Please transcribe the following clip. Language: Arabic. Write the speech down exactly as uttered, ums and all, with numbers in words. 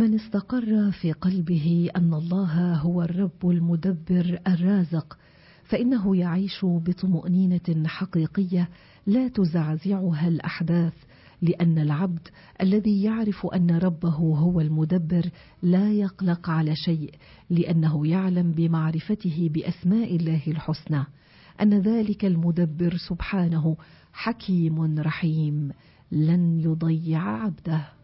من استقر في قلبه أن الله هو الرب المدبر الرازق، فإنه يعيش بطمأنينة حقيقية لا تزعزعها الأحداث، لأن العبد الذي يعرف أن ربه هو المدبر لا يقلق على شيء، لأنه يعلم بمعرفته بأسماء الله الحسنى أن ذلك المدبر سبحانه حكيم رحيم لن يضيع عبده.